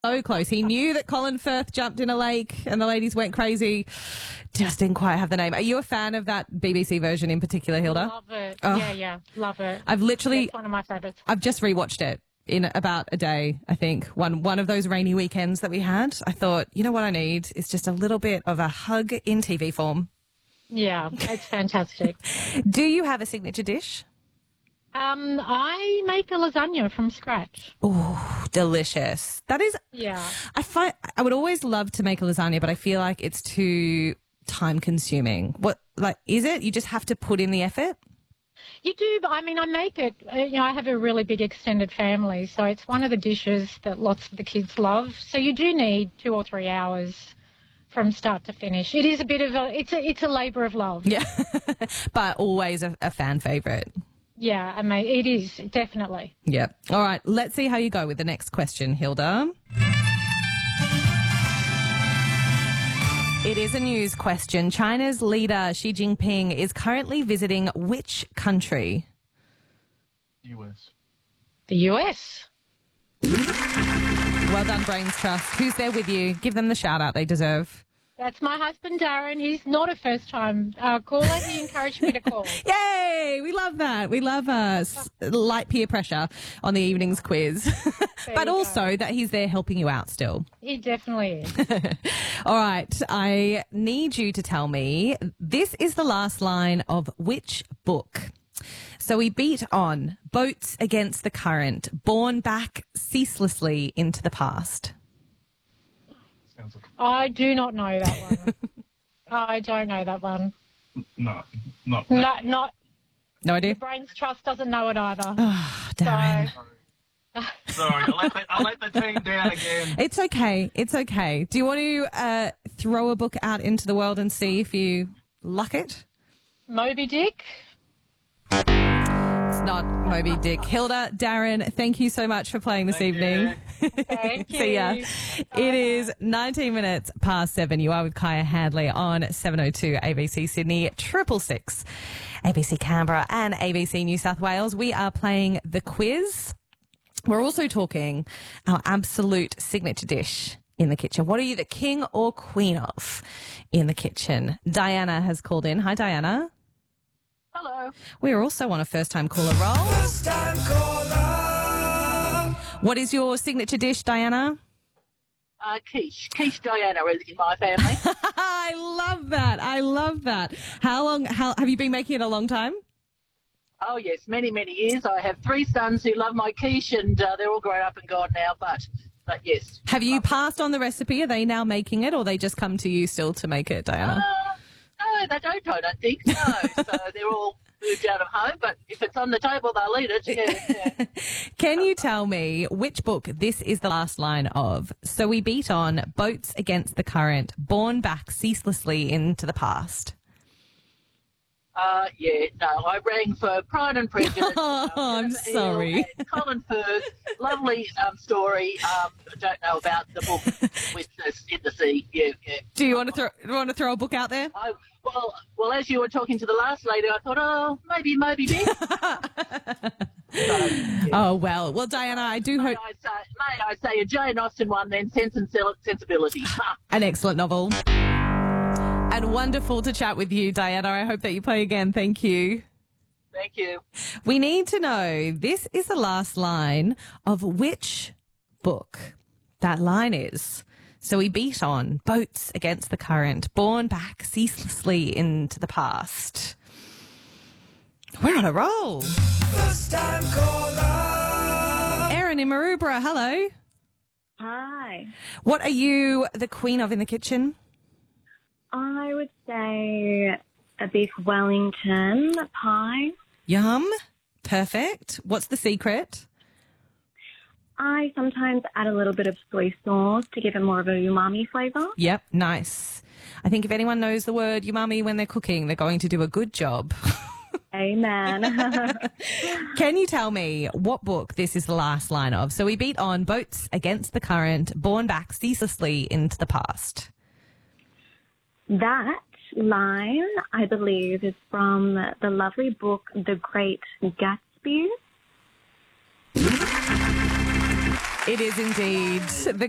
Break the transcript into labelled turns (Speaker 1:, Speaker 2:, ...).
Speaker 1: so close. He knew that Colin Firth jumped in a lake and the ladies went crazy. Just didn't quite have the name. Are you a fan of that BBC version in particular, Hilda?
Speaker 2: Love it.
Speaker 1: Oh.
Speaker 2: Yeah, love it.
Speaker 1: It's
Speaker 2: one of my favourites.
Speaker 1: I've just rewatched it in about a day, I think. One of those rainy weekends that we had. I thought, you know what I need is just a little bit of a hug in TV form.
Speaker 2: Yeah, it's fantastic.
Speaker 1: Do you have a signature dish?
Speaker 2: I make a lasagna from scratch.
Speaker 1: Oh, delicious. That is...
Speaker 2: Yeah.
Speaker 1: I would always love to make a lasagna, but I feel like it's too time consuming. Is it? You just have to put in the effort?
Speaker 2: You do, but I mean, I make it, I have a really big extended family, so it's one of the dishes that lots of the kids love. So you do need 2 or 3 hours from start to finish. It is a bit of it's a labour of love.
Speaker 1: Yeah, but always a fan favourite.
Speaker 2: Yeah, I mean, it is, definitely.
Speaker 1: Yeah. All right, let's see how you go with the next question, Hilda. It is a news question. China's leader Xi Jinping is currently visiting which country?
Speaker 3: US.
Speaker 2: The US.
Speaker 1: Well done, Brains Trust. Who's there with you? Give them the shout out they deserve.
Speaker 2: That's my husband, Darren. He's not a first-time caller. He encouraged me to call.
Speaker 1: Yay! We love that. We love light peer pressure on the evening's quiz. But also that he's there helping you out still.
Speaker 2: He definitely is.
Speaker 1: All right. I need you to tell me, this is the last line of which book? So we beat on, boats against the current, borne back ceaselessly into the past.
Speaker 2: I do not know that one. I don't know that one.
Speaker 3: No,
Speaker 2: not.
Speaker 1: No idea?
Speaker 2: The Brains Trust doesn't know it either.
Speaker 1: Oh, Darren.
Speaker 3: Sorry, I'll let the team down again.
Speaker 1: It's okay. It's okay. Do you want to throw a book out into the world and see if you luck it?
Speaker 2: Moby Dick?
Speaker 1: It's not Moby Dick. Hilda, Darren, thank you so much for playing this evening.
Speaker 2: Thank you.
Speaker 1: See ya. It is 19 minutes past 7. You are with Kaya Hadley on 702 ABC Sydney, 666 ABC Canberra and ABC New South Wales. We are playing the quiz. We're also talking our absolute signature dish in the kitchen. What are you the king or queen of in the kitchen? Diana has called in. Hi, Diana.
Speaker 4: Hello.
Speaker 1: We are also on a first-time caller roll.
Speaker 5: First-time caller.
Speaker 1: What is your signature dish, Diana?
Speaker 4: Quiche. Quiche Diana is in my family.
Speaker 1: I love that. I love that. How have you been making it a long time?
Speaker 4: Oh, yes, many, many years. I have 3 sons who love my quiche, and they're all grown up and gone now, but yes.
Speaker 1: Have you passed on the recipe? Are they now making it, or they just come to you still to make it, Diana?
Speaker 4: No, they don't, I don't think. No, so they're all moved out of home, but if it's on the table, they'll eat it. Yeah.
Speaker 1: Can you tell me which book this is the last line of? So we beat on, boats against the current, borne back ceaselessly into the past.
Speaker 4: I rang for Pride and Prejudice.
Speaker 1: I'm sorry.
Speaker 4: Colin Firth, lovely story. I don't know about the book with In the Sea. Yeah.
Speaker 1: Do you want to throw a book out there?
Speaker 4: Well, as you were talking to the last lady, I thought, maybe Moby Dick.
Speaker 1: Oh, well, Diana, I do hope...
Speaker 4: May I say a Jane Austen one, then Sense and Sensibility.
Speaker 1: An excellent novel. And wonderful to chat with you, Diana. I hope that you play again. Thank you.
Speaker 4: Thank you.
Speaker 1: We need to know, this is the last line of which book that line is. So we beat on, boats against the current, borne back ceaselessly into the past. We're on a roll.
Speaker 5: First time caller.
Speaker 1: Erin in Maroubra, hello.
Speaker 6: Hi.
Speaker 1: What are you the queen of in the kitchen?
Speaker 6: I would say a beef Wellington pie.
Speaker 1: Yum. Perfect. What's the secret?
Speaker 6: I sometimes add a little bit of soy sauce to give it more of a umami flavour.
Speaker 1: Yep, nice. I think if anyone knows the word umami when they're cooking, they're going to do a good job.
Speaker 6: Amen.
Speaker 1: Can you tell me what book this is the last line of? So we beat on, boats against the current, borne back ceaselessly into the past.
Speaker 6: That line, I believe, is from the lovely book The Great Gatsby.
Speaker 1: It is indeed. The